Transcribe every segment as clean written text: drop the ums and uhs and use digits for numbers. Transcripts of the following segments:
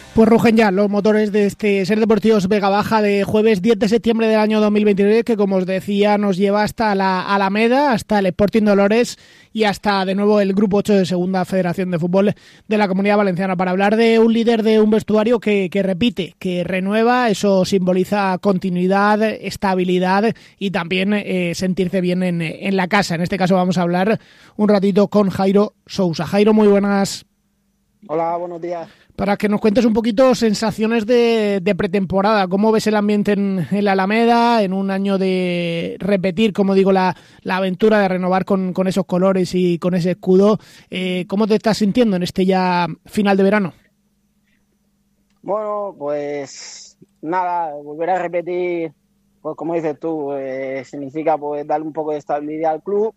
Pues rugen ya los motores de este Ser Deportivos Vega Baja de jueves 10 de septiembre del año 2023, que como os decía nos lleva hasta la Alameda, hasta el Sporting Dolores y hasta de nuevo el Grupo 8 de Segunda Federación de Fútbol de la Comunidad Valenciana, para hablar de un líder de un vestuario que repite, que renueva. Eso simboliza continuidad, estabilidad y también sentirse bien en la casa. En este caso vamos a hablar un ratito con Jairo Sousa. Jairo, muy buenas. Hola, buenos días. Para que nos cuentes un poquito sensaciones de pretemporada, ¿cómo ves el ambiente en la Alameda en un año de repetir, como digo, la aventura de renovar con esos colores y con ese escudo? ¿Cómo te estás sintiendo en este ya final de verano? Bueno, pues nada, volver a repetir, pues como dices tú, significa pues darle un poco de estabilidad al club.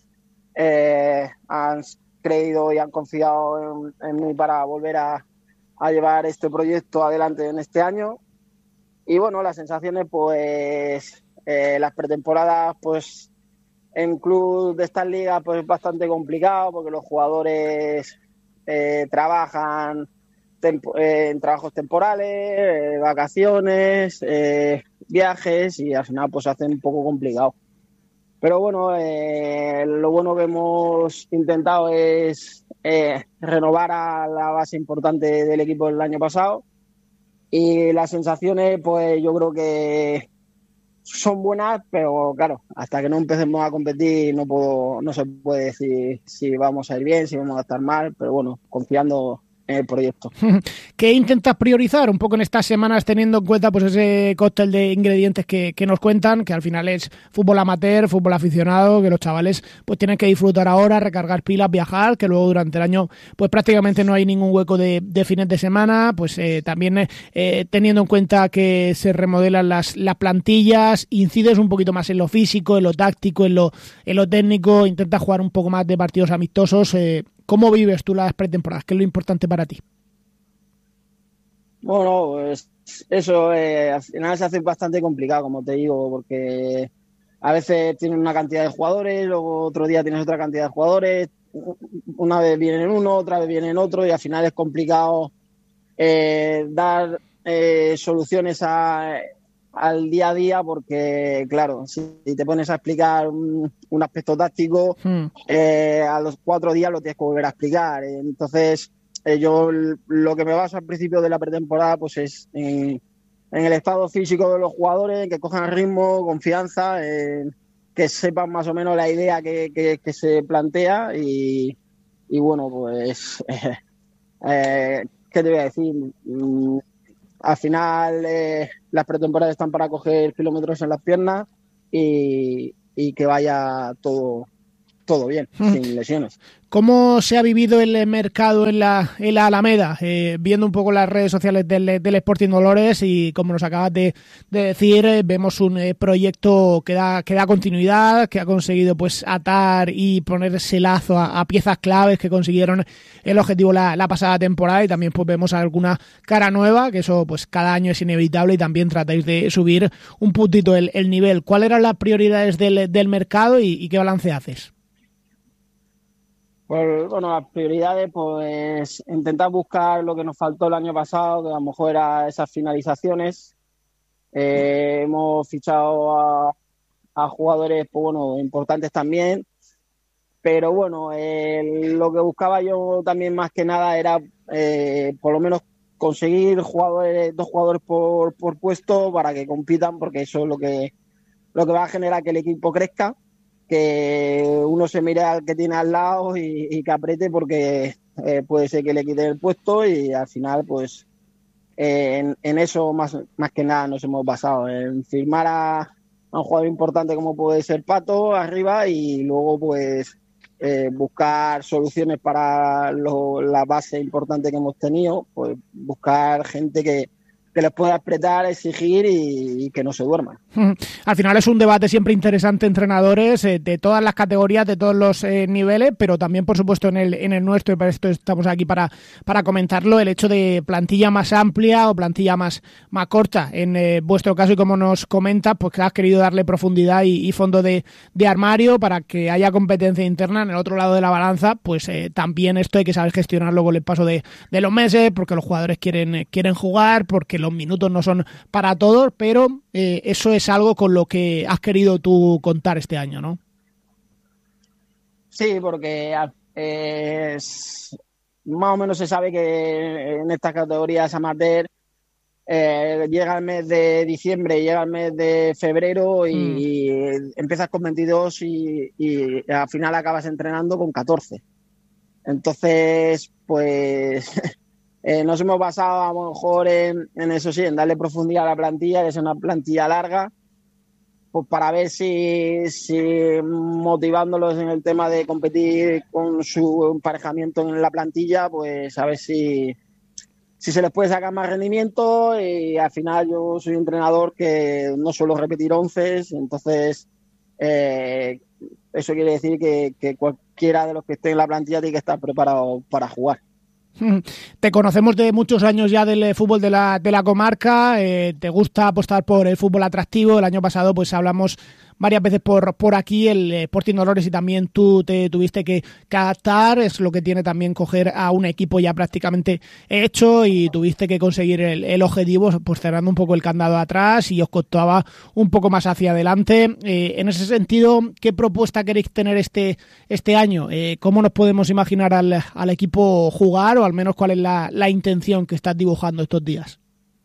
Han creído y han confiado en mí para volver a llevar este proyecto adelante en este año. Y bueno, las sensaciones, pues las pretemporadas, pues en club de estas ligas, pues es bastante complicado porque los jugadores trabajan en trabajos temporales, vacaciones, viajes, y al final pues se hace un poco complicado. Pero bueno, lo bueno que hemos intentado es renovar a la base importante del equipo del año pasado, y las sensaciones pues yo creo que son buenas, pero claro, hasta que no empecemos a competir no se puede decir si vamos a ir bien, si vamos a estar mal, pero bueno, confiando en el proyecto. ¿Qué intentas priorizar un poco en estas semanas, teniendo en cuenta pues ese cóctel de ingredientes que nos cuentan, que al final es fútbol amateur, fútbol aficionado, que los chavales pues tienen que disfrutar ahora, recargar pilas, viajar, que luego durante el año pues prácticamente no hay ningún hueco de fines de semana, pues también teniendo en cuenta que se remodelan las plantillas, incides un poquito más en lo físico, en lo táctico, en lo técnico, intentas jugar un poco más de partidos amistosos? ¿Cómo vives tú las pretemporadas? ¿Qué es lo importante para ti? Bueno, pues eso al final se hace bastante complicado, como te digo, porque a veces tienes una cantidad de jugadores, luego otro día tienes otra cantidad de jugadores, una vez vienen uno, otra vez vienen otro, y al final es complicado dar soluciones al día a día, porque claro, si te pones a explicar un aspecto táctico, a los 4 días lo tienes que volver a explicar. Entonces yo lo que me baso al principio de la pretemporada pues es en el estado físico de los jugadores, que cojan ritmo, confianza, que sepan más o menos la idea que se plantea, y bueno, pues ¿qué te voy a decir? Al final las pretemporadas están para coger kilómetros en las piernas y que vaya todo bien, sin lesiones. ¿Cómo se ha vivido el mercado en la Alameda? Viendo un poco las redes sociales del Sporting Dolores, y como nos acabas de decir, vemos un proyecto que da continuidad, que ha conseguido pues atar y poner ese lazo a piezas claves que consiguieron el objetivo la pasada temporada, y también pues vemos alguna cara nueva, que eso pues cada año es inevitable, y también tratáis de subir un puntito el nivel. ¿Cuáles eran las prioridades del mercado y qué balance haces? Pues bueno, las prioridades, pues intentar buscar lo que nos faltó el año pasado, que a lo mejor era esas finalizaciones. Hemos fichado a jugadores pues bueno, importantes también, pero bueno, lo que buscaba yo también más que nada era por lo menos conseguir dos jugadores por puesto, para que compitan, porque eso es lo que va a generar que el equipo crezca, que uno se mire al que tiene al lado y que apriete, porque puede ser que le quite el puesto, y al final pues en eso más que nada nos hemos basado, en firmar a un jugador importante como puede ser Pato arriba, y luego pues buscar soluciones para la base importante que hemos tenido, pues buscar gente que les pueda apretar, exigir y que no se duerman. Al final es un debate siempre interesante, entrenadores de todas las categorías, de todos los niveles, pero también, por supuesto, en el nuestro, y para esto estamos aquí para comentarlo, el hecho de plantilla más amplia o plantilla más corta. En vuestro caso, y como nos comentas, pues que has querido darle profundidad y fondo de armario para que haya competencia interna. En el otro lado de la balanza, pues también esto hay que saber gestionarlo con el paso de los meses, porque los jugadores quieren jugar, porque los minutos no son para todos, pero eso es algo con lo que has querido tú contar este año, ¿no? Sí, porque más o menos se sabe que en estas categorías amateur llega el mes de diciembre, llega el mes de febrero y empiezas con 22 y al final acabas entrenando con 14. Entonces, pues nos hemos basado a lo mejor en eso sí, en darle profundidad a la plantilla, que es una plantilla larga, pues para ver si motivándolos en el tema de competir con su emparejamiento en la plantilla, pues a ver si se les puede sacar más rendimiento. Y al final yo soy un entrenador que no suelo repetir 11, entonces eso quiere decir que cualquiera de los que esté en la plantilla tiene que estar preparado para jugar. Te conocemos de muchos años ya del fútbol de la comarca, te gusta apostar por el fútbol atractivo. El año pasado pues hablamos varias veces por aquí, el Sporting Dolores, y también tú te tuviste que adaptar. Es lo que tiene también coger a un equipo ya prácticamente hecho y tuviste que conseguir el objetivo, pues cerrando un poco el candado atrás, y os costaba un poco más hacia adelante. En ese sentido, ¿qué propuesta queréis tener este año? ¿Cómo nos podemos imaginar al equipo jugar, o al menos cuál es la intención que estás dibujando estos días?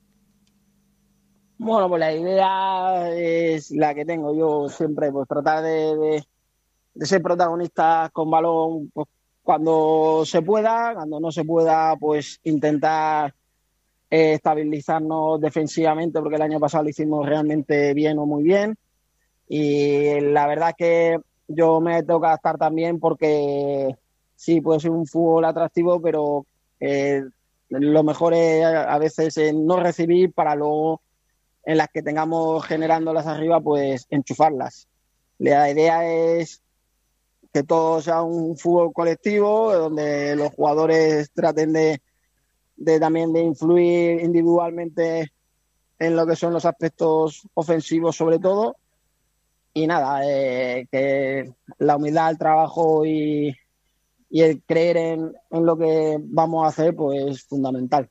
Bueno, pues la idea es la que tengo yo siempre, pues tratar de ser protagonistas con balón, pues cuando se pueda. Cuando no se pueda, pues intentar estabilizarnos defensivamente, porque el año pasado lo hicimos realmente bien o muy bien. Y la verdad es que yo me tengo que adaptar también, porque sí, puede ser un fútbol atractivo, pero lo mejor es a veces no recibir, para luego en las que tengamos generándolas arriba, pues enchufarlas. La idea es que todo sea un fútbol colectivo, donde los jugadores traten de también de influir individualmente en lo que son los aspectos ofensivos sobre todo. Y nada, que la humildad, el trabajo y el creer en lo que vamos a hacer, pues es fundamental.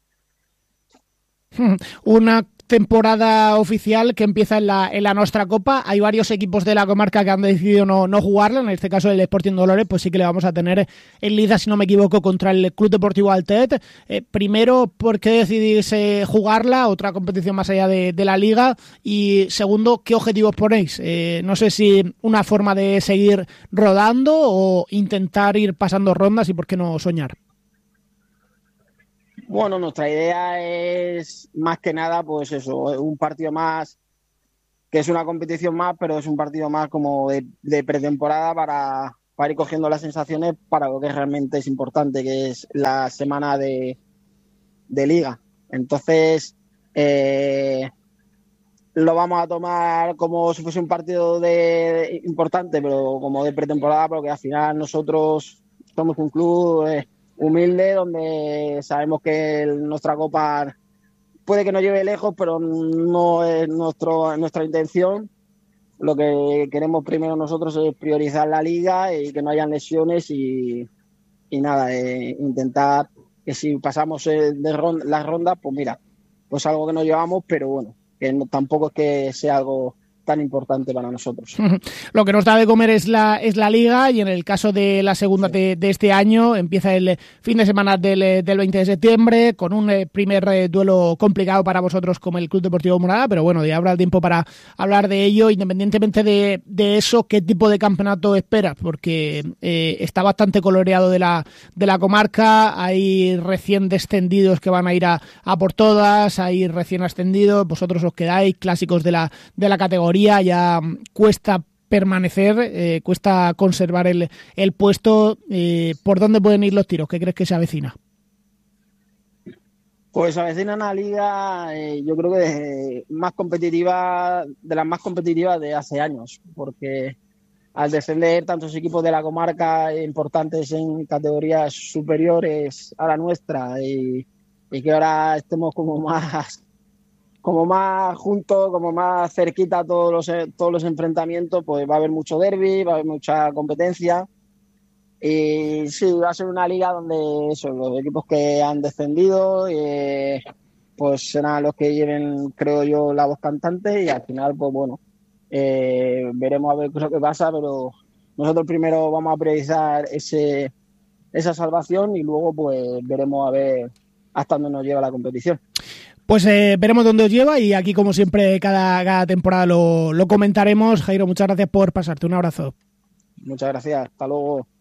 Una temporada oficial que empieza en la nuestra Copa. Hay varios equipos de la comarca que han decidido no jugarla. En este caso el Sporting Dolores, pues sí que le vamos a tener en liga, si no me equivoco, contra el Club Deportivo Altet. Primero, ¿por qué decidís jugarla? Otra competición más allá de la liga. Y segundo, ¿qué objetivos ponéis? No sé si una forma de seguir rodando o intentar ir pasando rondas, y por qué no soñar. Bueno, nuestra idea es más que nada, pues eso, un partido más, que es una competición más, pero es un partido más como de pretemporada para ir cogiendo las sensaciones para lo que realmente es importante, que es la semana de liga. Entonces, lo vamos a tomar como si fuese un partido importante, pero como de pretemporada, porque al final nosotros somos un club humilde, donde sabemos que nuestra copa puede que nos lleve lejos, pero no es nuestra intención. Lo que queremos primero nosotros es priorizar la liga y que no hayan lesiones y nada, intentar que si pasamos las rondas, pues mira, pues algo que nos llevamos, pero bueno, que tampoco es que sea algo tan importante para nosotros. Lo que nos da de comer es la liga, y en el caso de la segunda de este año empieza el fin de semana del 20 de septiembre con un primer duelo complicado para vosotros como el Club Deportivo Morada, pero bueno, ya habrá tiempo para hablar de ello. Independientemente de eso, ¿qué tipo de campeonato esperas? Porque está bastante coloreado de la comarca, hay recién descendidos que van a ir a por todas, hay recién ascendidos, vosotros os quedáis, clásicos de la categoría. Ya cuesta permanecer, cuesta conservar el puesto. ¿Por dónde pueden ir los tiros? ¿Qué crees que se avecina? Pues avecina una liga, yo creo que más competitiva, de las más competitivas de hace años, porque al descender tantos equipos de la comarca importantes en categorías superiores a la nuestra y que ahora estemos como más juntos, como más cerquita todos los enfrentamientos, pues va a haber mucho derbi, va a haber mucha competencia. Y sí, va a ser una liga donde eso, los equipos que han descendido pues serán los que lleven, creo yo, la voz cantante y al final, pues bueno, veremos a ver qué es lo que pasa, pero nosotros primero vamos a priorizar esa salvación y luego pues veremos a ver hasta dónde nos lleva la competición. Pues veremos dónde os lleva y aquí, como siempre, cada temporada lo comentaremos. Jairo, muchas gracias por pasarte. Un abrazo. Muchas gracias. Hasta luego.